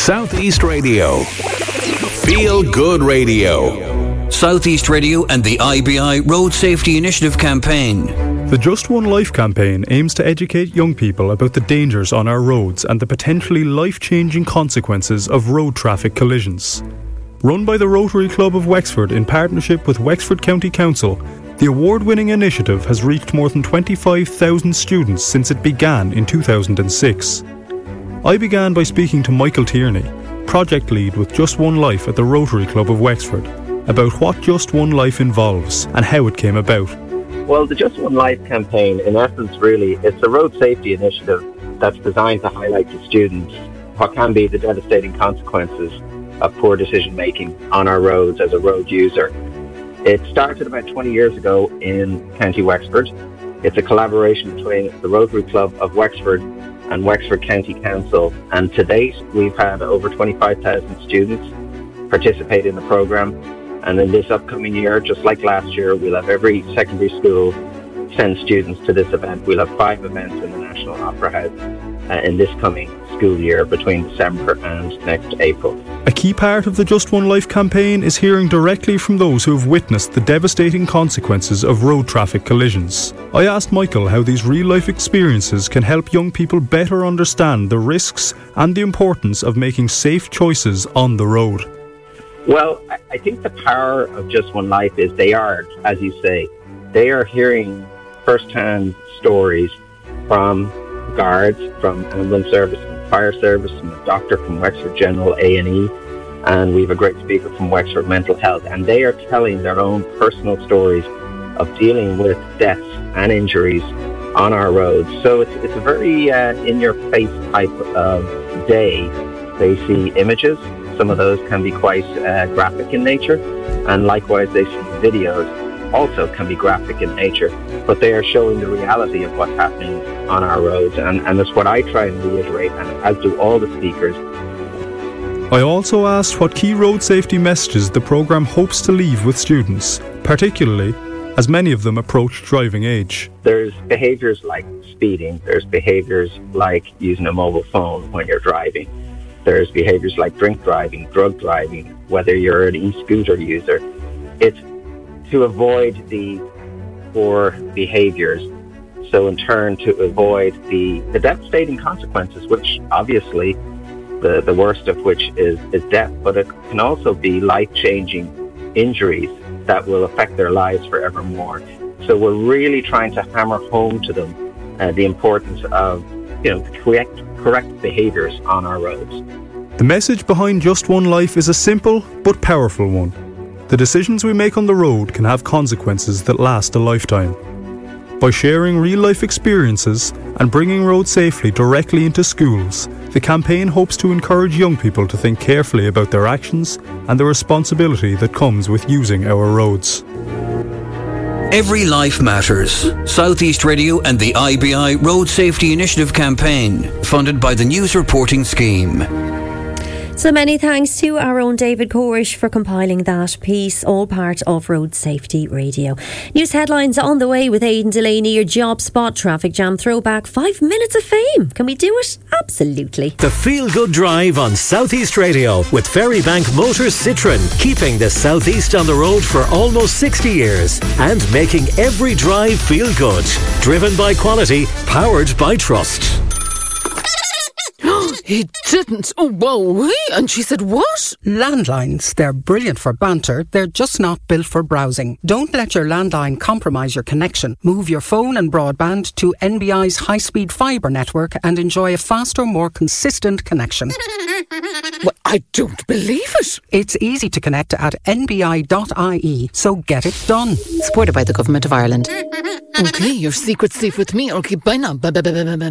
Southeast Radio. Feel Good Radio. Southeast Radio and the IBI Road Safety Initiative campaign. The Just One Life campaign aims to educate young people about the dangers on our roads and the potentially life-changing consequences of road traffic collisions. Run by the Rotary Club of Wexford in partnership with Wexford County Council, the award-winning initiative has reached more than 25,000 students since it began in 2006. I began by speaking to Michael Tierney, project lead with Just One Life at the Rotary Club of Wexford, about what Just One Life involves and how it came about. Well, the Just One Life campaign, in essence, really, it's a road safety initiative that's designed to highlight to students what can be the devastating consequences of poor decision-making on our roads as a road user. It started about 20 years ago in County Wexford. It's a collaboration between the Rotary Club of Wexford and Wexford County Council. And to date, we've had over 25,000 students participate in the programme. And in this upcoming year, just like last year, we'll have every secondary school send students to this event. We'll have 5 events in the National Opera House in this coming school year between December and next April. A key part of the Just One Life campaign is hearing directly from those who have witnessed the devastating consequences of road traffic collisions. I asked Michael how these real-life experiences can help young people better understand the risks and the importance of making safe choices on the road. Well, I think the power of Just One Life is they are, as you say, they are hearing first-hand stories from guards, from ambulance service, from fire service, from a doctor from Wexford General A&E, and we have a great speaker from Wexford Mental Health, and they are telling their own personal stories of dealing with deaths and injuries on our roads. So it's a very in-your-face type of day. They see images. Some of those can be quite graphic in nature, and likewise they see videos also can be graphic in nature, but they are showing the reality of what's happening on our roads, and that's what I try and reiterate, and as do all the speakers. I also asked what key road safety messages the programme hopes to leave with students, particularly as many of them approach driving age. There's behaviours like speeding, there's behaviours like using a mobile phone when you're driving, there's behaviours like drink driving, drug driving, whether you're an e-scooter user. It's to avoid the poor behaviours, so in turn to avoid the devastating consequences, which obviously the worst of which is death, but it can also be life-changing injuries that will affect their lives forevermore. So we're really trying to hammer home to them the importance of correct behaviours on our roads. The message behind Just One Life is a simple but powerful one. The decisions we make on the road can have consequences that last a lifetime. By sharing real-life experiences and bringing road safety directly into schools, the campaign hopes to encourage young people to think carefully about their actions and the responsibility that comes with using our roads. Every life matters. Southeast Radio and the IBI Road Safety Initiative campaign, funded by the News Reporting Scheme. So many thanks to our own David Corish for compiling that piece, all part of Road Safety Radio. News headlines on the way with Aidan Delaney, your job spot, traffic jam throwback, 5 minutes of fame. Can we do it? Absolutely. The Feel Good Drive on Southeast Radio with Ferrybank Motors Citroën, keeping the Southeast on the road for almost 60 years and making every drive feel good. Driven by quality, powered by trust. He didn't. Oh, whoa. And she said, what? Landlines. They're brilliant for banter. They're just not built for browsing. Don't let your landline compromise your connection. Move your phone and broadband to NBI's high-speed fibre network and enjoy a faster, more consistent connection. Well, I don't believe it. It's easy to connect at nbi.ie, so get it done. Supported by the Government of Ireland. Okay, your secret's safe with me. Okay, bye now. Bye.